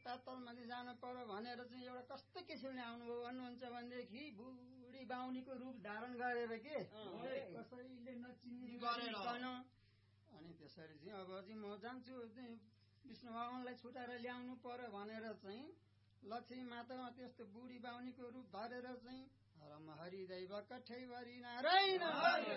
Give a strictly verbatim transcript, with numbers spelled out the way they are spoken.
पातलमाथि जानु पर्यो भनेर चाहिँ एउटा कस्तो किसिमले आउनुभयो भन्नुहुन्छ भनेदेखि बुढी बाहुनीको रूप धारण गरेर के कसैले नचिनिकन अनि त्यसरी चाहिँ अब चाहिँ म जान्छु विष्णु भगवानलाई छुटाएर ल्याउनु पर्यो भनेर चाहिँ लक्ष्मी मातामा त्यस्तो बुढी बाहुनीको रूप धरेर चाहिँ हरम हरिदैव कठैवरी नारायण